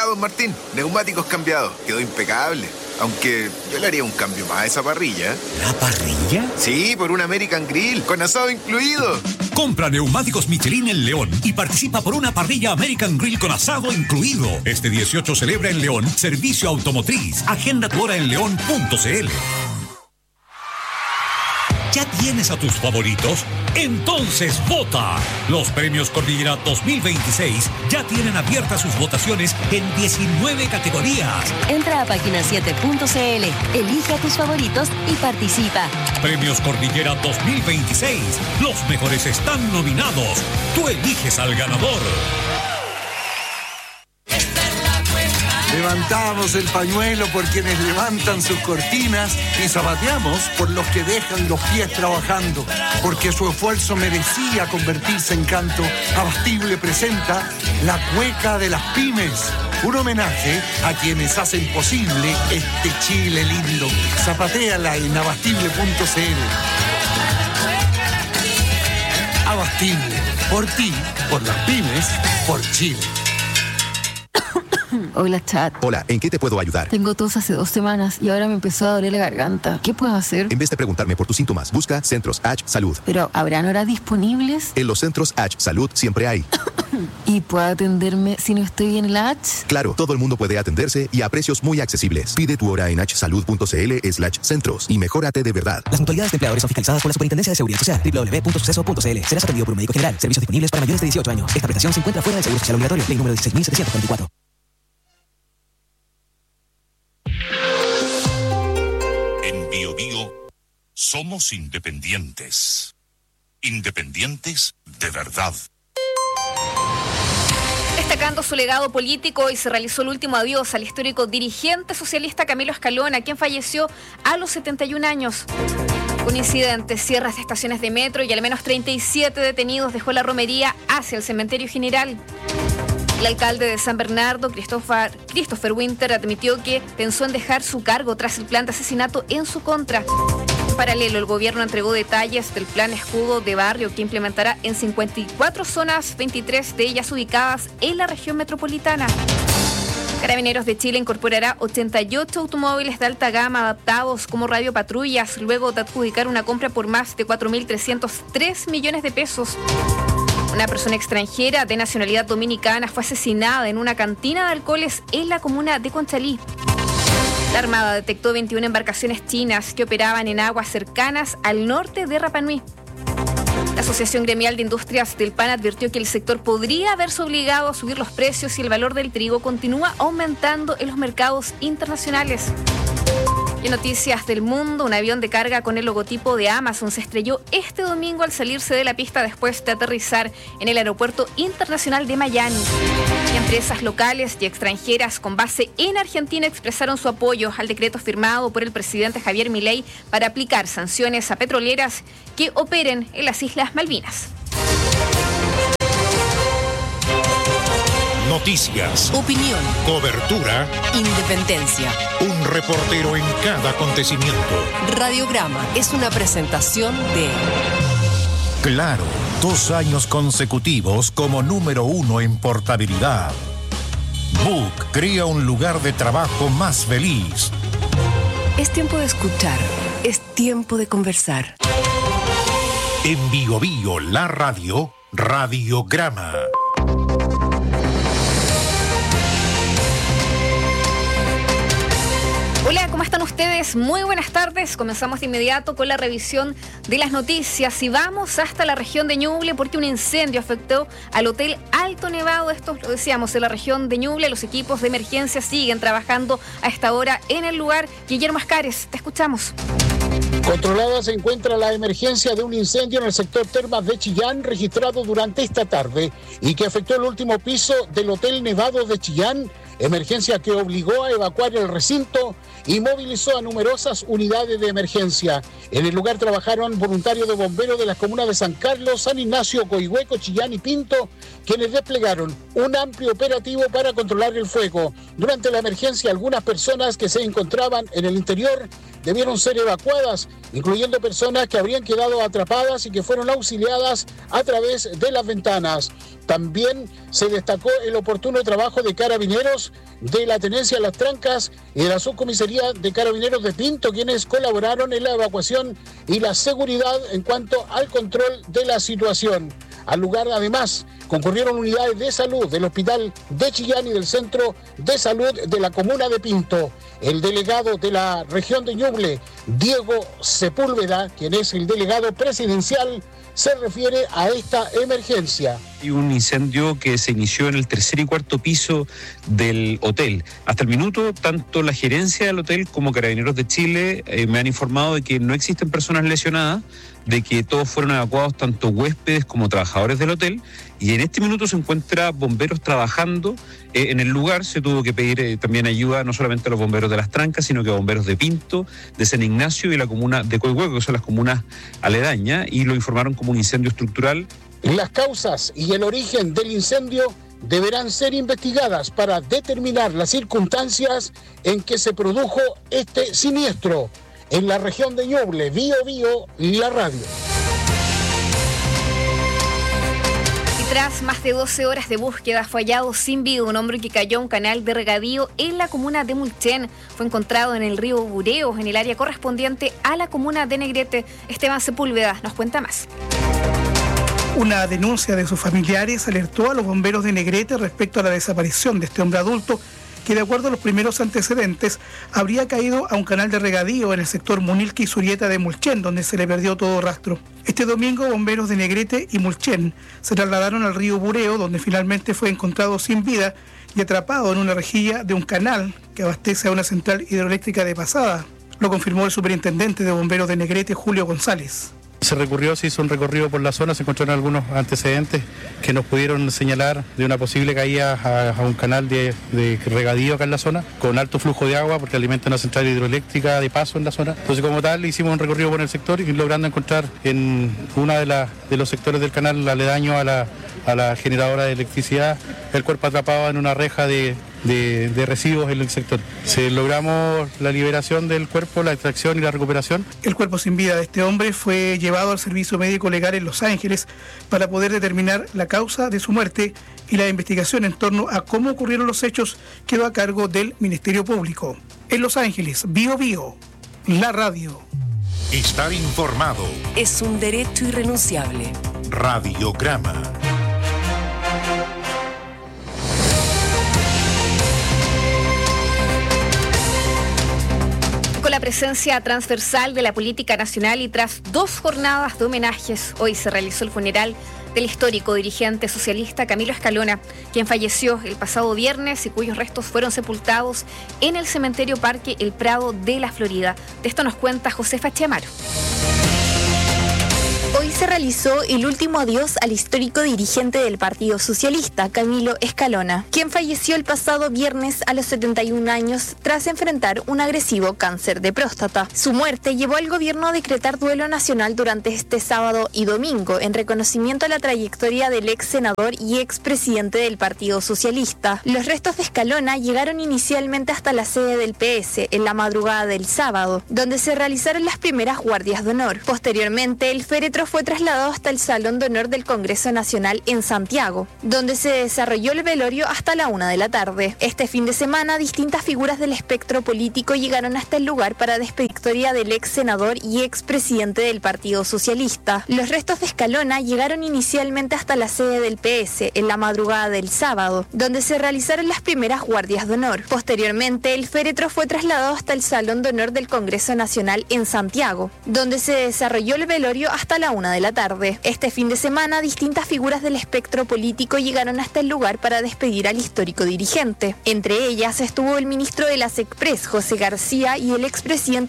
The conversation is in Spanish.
Ya, don Martín, neumáticos cambiados. Quedó impecable. Aunque yo le haría un cambio más a esa parrilla. ¿La parrilla? Sí, por un American Grill, con asado incluido. Compra neumáticos Michelin en León y participa por una parrilla American Grill con asado incluido. Este 18 celebra en León Servicio Automotriz. Agenda tu hora en león.cl. ¿Ya tienes a tus favoritos? Entonces vota. Los premios Cordillera 2026 ya tienen abiertas sus votaciones en 19 categorías. Entra a página7.cl, elige a tus favoritos y participa. Premios Cordillera 2026. Los mejores están nominados. Tú eliges al ganador. Levantamos el pañuelo por quienes levantan sus cortinas y zapateamos por los que dejan los pies trabajando, porque su esfuerzo merecía convertirse en canto. Abastible presenta La Cueca de las Pymes, un homenaje a quienes hacen posible este Chile lindo. Zapatéala en abastible.cl. Abastible, por ti, por las pymes, por Chile. Hola, chat. Hola, ¿en qué te puedo ayudar? Tengo tos hace 2 semanas y ahora me empezó a doler la garganta. ¿Qué puedo hacer? En vez de preguntarme por tus síntomas, busca Centros H Salud. ¿Pero habrán horas disponibles? En los Centros H Salud siempre hay. ¿Y puedo atenderme si no estoy en la H? Claro, todo el mundo puede atenderse y a precios muy accesibles. Pide tu hora en hsalud.cl/centros y mejórate de verdad. Las mutualidades de empleadores son fiscalizadas por la Superintendencia de Seguridad Social. www.suceso.cl. Serás atendido por un médico general. Servicios disponibles para mayores de 18 años. Esta prestación se encuentra fuera del Seguro Social Obligatorio. Ley número 16.744. En Bio Bio somos independientes. Independientes de verdad. Destacando su legado político, y se realizó el último adiós al histórico dirigente socialista Camilo Escalona, quien falleció a los 71 años. Un incidente, cierres de estaciones de metro y al menos 37 detenidos dejó la romería hacia el cementerio general. El alcalde de San Bernardo, Christopher Winter, admitió que pensó en dejar su cargo tras el plan de asesinato en su contra. En paralelo, el gobierno entregó detalles del plan escudo de barrio que implementará en 54 zonas, 23 de ellas ubicadas en la región metropolitana. Carabineros de Chile incorporará 88 automóviles de alta gama adaptados como radiopatrullas, luego de adjudicar una compra por más de 4.303 millones de pesos. Una persona extranjera de nacionalidad dominicana fue asesinada en una cantina de alcoholes en la comuna de Conchalí. La Armada detectó 21 embarcaciones chinas que operaban en aguas cercanas al norte de Rapa Nui. La Asociación Gremial de Industrias del Pan advirtió que el sector podría haberse obligado a subir los precios si el valor del trigo continúa aumentando en los mercados internacionales. Y en noticias del mundo, un avión de carga con el logotipo de Amazon se estrelló este domingo al salirse de la pista después de aterrizar en el aeropuerto internacional de Miami. Y empresas locales y extranjeras con base en Argentina expresaron su apoyo al decreto firmado por el presidente Javier Milei para aplicar sanciones a petroleras que operen en las Islas Malvinas. Noticias, opinión, cobertura, independencia. Un reportero en cada acontecimiento. Radiograma es una presentación de Claro, 2 años consecutivos como número 1 en portabilidad. Book crea un lugar de trabajo más feliz. Es tiempo de escuchar, es tiempo de conversar. En Bio Bio, la radio, Radiograma. Hola, ¿cómo están ustedes? Muy buenas tardes. Comenzamos de inmediato con la revisión de las noticias y vamos hasta la región de Ñuble porque un incendio afectó al Hotel Alto Nevado. Esto lo decíamos en la región de Ñuble. Los equipos de emergencia siguen trabajando a esta hora en el lugar. Guillermo Ascares, te escuchamos. Controlada se encuentra la emergencia de un incendio en el sector Termas de Chillán registrado durante esta tarde y que afectó el último piso del Hotel Nevado de Chillán. Emergencia que obligó a evacuar el recinto y movilizó a numerosas unidades de emergencia. En el lugar trabajaron voluntarios de bomberos de las comunas de San Carlos, San Ignacio, Coihueco, Chillán y Pinto, quienes desplegaron un amplio operativo para controlar el fuego. Durante la emergencia, algunas personas que se encontraban en el interior debieron ser evacuadas, incluyendo personas que habrían quedado atrapadas y que fueron auxiliadas a través de las ventanas. También se destacó el oportuno trabajo de carabineros de la Tenencia Las Trancas y de la Subcomisaría de Carabineros de Pinto, quienes colaboraron en la evacuación y la seguridad en cuanto al control de la situación. Al lugar, además, concurrieron unidades de salud del Hospital de Chillán y del Centro de Salud de la Comuna de Pinto. El delegado de la región de Ñuble, Diego Sepúlveda, quien es el delegado presidencial, se refiere a esta emergencia. Hay un incendio que se inició en el tercer y cuarto piso del hotel. Hasta el minuto, tanto la gerencia del hotel como Carabineros de Chile me han informado de que no existen personas lesionadas, de que todos fueron evacuados, tanto huéspedes como trabajadores del hotel, y en este minuto se encuentra bomberos trabajando en el lugar. Se tuvo que pedir también ayuda no solamente a los bomberos de Las Trancas, sino que a bomberos de Pinto, de San Ignacio y la comuna de Coihueco, que son las comunas aledañas, y lo informaron como un incendio estructural. Las causas y el origen del incendio deberán ser investigadas para determinar las circunstancias en que se produjo este siniestro. En la región de Ñuble, Bío Bío, la radio. Y tras más de 12 horas de búsqueda, fue hallado sin vida un hombre que cayó a un canal de regadío en la comuna de Mulchen. Fue encontrado en el río Bureo, en el área correspondiente a la comuna de Negrete. Esteban Sepúlveda nos cuenta más. Una denuncia de sus familiares alertó a los bomberos de Negrete respecto a la desaparición de este hombre adulto, que de acuerdo a los primeros antecedentes habría caído a un canal de regadío en el sector Munilque y Surieta de Mulchen, donde se le perdió todo rastro. Este domingo, bomberos de Negrete y Mulchen se trasladaron al río Bureo, donde finalmente fue encontrado sin vida y atrapado en una rejilla de un canal que abastece a una central hidroeléctrica de Pasada. Lo confirmó el superintendente de bomberos de Negrete, Julio González. Se hizo un recorrido por la zona, se encontraron algunos antecedentes que nos pudieron señalar de una posible caída a un canal de regadío acá en la zona, con alto flujo de agua porque alimenta una central hidroeléctrica de paso en la zona. Entonces, como tal, hicimos un recorrido por el sector y logrando encontrar en una de los sectores del canal aledaño a la generadora de electricidad el cuerpo atrapado en una reja de residuos en el sector. Logramos la liberación del cuerpo, la extracción y la recuperación. El cuerpo sin vida de este hombre fue llevado al servicio médico legal en Los Ángeles para poder determinar la causa de su muerte, y la investigación en torno a cómo ocurrieron los hechos quedó a cargo del Ministerio Público. En Los Ángeles, Bío Bío, la radio. Estar informado es un derecho irrenunciable. Radiograma. Con la presencia transversal de la política nacional y tras 2 jornadas de homenajes, hoy se realizó el funeral del histórico dirigente socialista Camilo Escalona, quien falleció el pasado viernes y cuyos restos fueron sepultados en el cementerio Parque El Prado de la Florida. De esto nos cuenta Josefa Chiamaro. Hoy se realizó el último adiós al histórico dirigente del Partido Socialista, Camilo Escalona, quien falleció el pasado viernes a los 71 años tras enfrentar un agresivo cáncer de próstata. Su muerte llevó al gobierno a decretar duelo nacional durante este sábado y domingo en reconocimiento a la trayectoria del ex senador y expresidente del Partido Socialista. Los restos de Escalona llegaron inicialmente hasta la sede del PS en la madrugada del sábado, donde se realizaron las primeras guardias de honor. Posteriormente, el féretro fue trasladado hasta el Salón de Honor del Congreso Nacional en Santiago, donde se desarrolló el velorio hasta la 1 de la tarde. Este fin de semana, distintas figuras del espectro político llegaron hasta el lugar para despedir del ex senador y expresidente del Partido Socialista. Los restos de Escalona llegaron inicialmente hasta la sede del PS en la madrugada del sábado, donde se realizaron las primeras guardias de honor. Posteriormente, el féretro fue trasladado hasta el Salón de Honor del Congreso Nacional en Santiago, donde se desarrolló el velorio hasta la 1 de la tarde. Este fin de semana, distintas figuras del espectro político llegaron hasta el lugar para despedir al histórico dirigente. Entre ellas estuvo el ministro de la SECPRES, José García, y el expresidente